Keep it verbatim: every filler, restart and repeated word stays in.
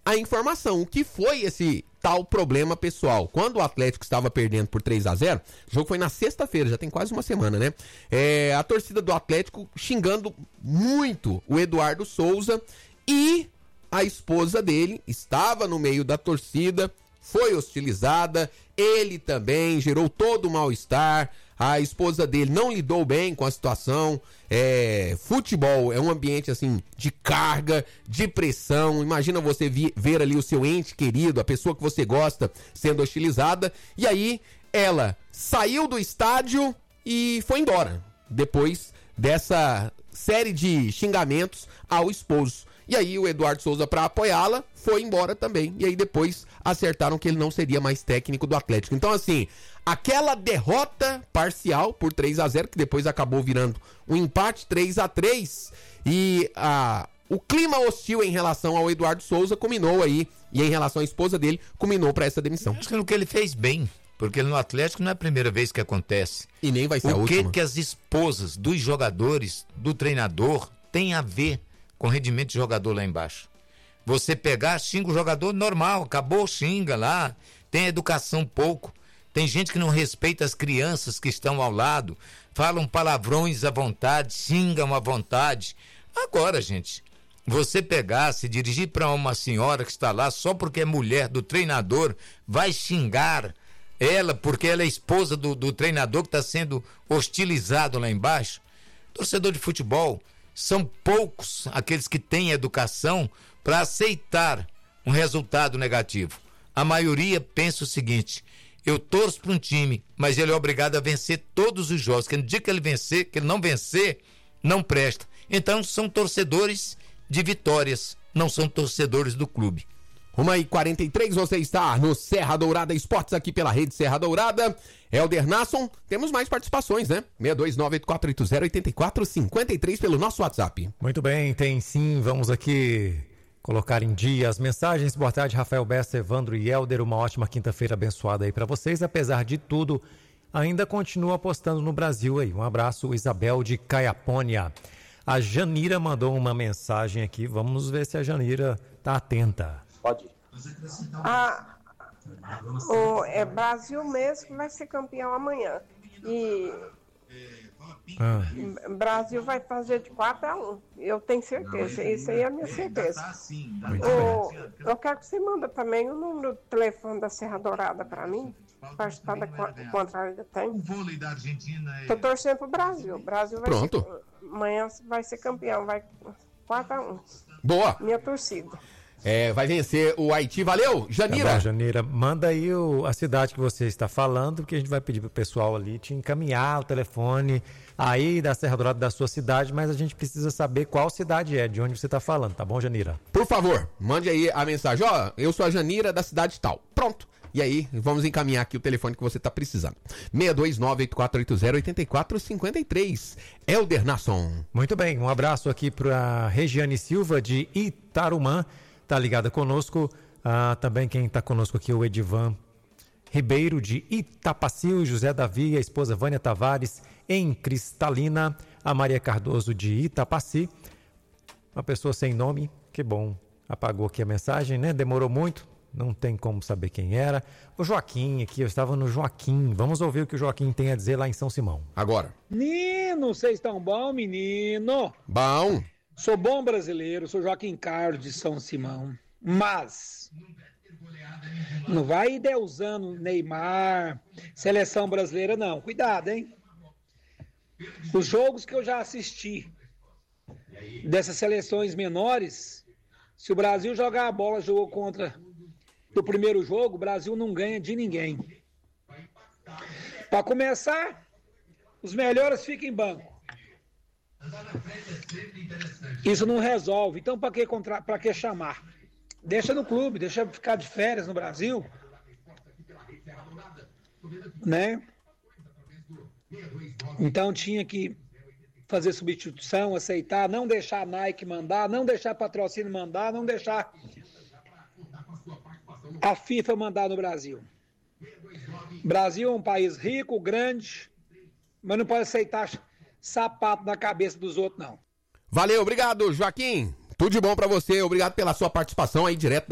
a informação, o que foi esse tal problema pessoal. Quando o Atlético estava perdendo por três a zero, o jogo foi na sexta-feira, já tem quase uma semana, né? É, a torcida do Atlético xingando muito o Eduardo Souza e a esposa dele estava no meio da torcida, foi hostilizada, ele também gerou todo o mal-estar. A esposa dele não lidou bem com a situação. É, futebol é um ambiente assim de carga, de pressão. Imagina você vi, ver ali o seu ente querido, a pessoa que você gosta, sendo hostilizada. E aí ela saiu do estádio e foi embora, depois dessa série de xingamentos ao esposo. E aí o Eduardo Souza, para apoiá-la, foi embora também. E aí depois acertaram que ele não seria mais técnico do Atlético. Então assim, aquela derrota parcial por três a zero, que depois acabou virando um empate três a três, e a, o clima hostil em relação ao Eduardo Souza culminou aí, e em relação à esposa dele, culminou para essa demissão. Acho que no que ele fez bem, porque no Atlético não é a primeira vez que acontece. E nem vai ser a última. O que última. que as esposas dos jogadores, do treinador, têm a ver com o rendimento de jogador lá embaixo? Você pegar, xinga o jogador normal, acabou, xinga lá, tem educação pouco. Tem gente que não respeita as crianças que estão ao lado, falam palavrões à vontade, xingam à vontade. Agora, gente, você pegar, se dirigir para uma senhora que está lá só porque é mulher do treinador, vai xingar ela porque ela é esposa do, do treinador que está sendo hostilizado lá embaixo. Torcedor de futebol, são poucos aqueles que têm educação para aceitar um resultado negativo. A maioria pensa o seguinte: eu torço para um time, mas ele é obrigado a vencer todos os jogos, que no dia que ele vencer, que ele não vencer, não presta. Então são torcedores de vitórias, não são torcedores do clube. uma e quarenta e três, você está no Serra Dourada Esportes, aqui pela Rede Serra Dourada. Helder Nasson, temos mais participações, né? seis dois nove oito quatro oito zero oito quatro cinco três pelo nosso WhatsApp. Muito bem, tem sim, vamos aqui colocar em dia as mensagens. Boa tarde, Rafael Bessa, Evandro e Helder, uma ótima quinta-feira abençoada aí para vocês. Apesar de tudo, ainda continua apostando no Brasil aí. Um abraço, Isabel de Caiapônia. A Janira mandou uma mensagem aqui, vamos ver se a Janira tá atenta. Pode ir. Ah, o é Brasil mesmo que vai ser campeão amanhã. E Ah. Brasil vai fazer de quatro a um. Eu tenho certeza. Isso aí é a minha certeza. Muito O, eu quero que você manda também o número do telefone da Serra Dourada para mim. Participar da contrária da tem. Estou torcendo pro Brasil. O Brasil vai Pronto. ser, amanhã vai ser campeão. Vai quatro a um. Boa. Minha torcida. É, vai vencer o Haiti. Valeu, Janira. Tá bom, Janira, manda aí o, a cidade que você está falando, que a gente vai pedir pro pessoal ali te encaminhar o telefone aí da Serra Dourada da sua cidade, mas a gente precisa saber qual cidade é, de onde você está falando, tá bom, Janira? Por favor, mande aí a mensagem. Ó, eu sou a Janira da cidade tal. Pronto. E aí, vamos encaminhar aqui o telefone que você está precisando. seis dois nove oito quatro oito zero oito quatro cinco três. Helder Nasson. Muito bem, um abraço aqui para Regiane Silva de Itarumã, tá ligada conosco. Ah, também quem está conosco aqui é o Edivan Ribeiro de Itapaci, o José Davi, a esposa Vânia Tavares em Cristalina, a Maria Cardoso de Itapaci, uma pessoa sem nome, que bom, apagou aqui a mensagem, né? Demorou muito, não tem como saber quem era. O Joaquim aqui, eu estava no Joaquim, vamos ouvir o que o Joaquim tem a dizer lá em São Simão. Agora. Menino, vocês estão bom, menino? Bom. Sou bom brasileiro, sou Joaquim Carlos de São Simão, mas não vai idealizando Neymar, seleção brasileira não, cuidado, hein? Os jogos que eu já assisti dessas seleções menores, se o Brasil jogar a bola, jogou contra do primeiro jogo, o Brasil não ganha de ninguém. Para começar, os melhores ficam em banco. Isso não resolve. Então, para que, contra... para que chamar? Deixa no clube, deixa ficar de férias no Brasil. Né? Então, tinha que fazer substituição, aceitar, não deixar a Nike mandar, não deixar patrocínio mandar, não deixar a FIFA mandar no Brasil. Brasil é um país rico, grande, mas não pode aceitar sapato na cabeça dos outros, não. Valeu, obrigado, Joaquim. Tudo de bom pra você. Obrigado pela sua participação aí direto da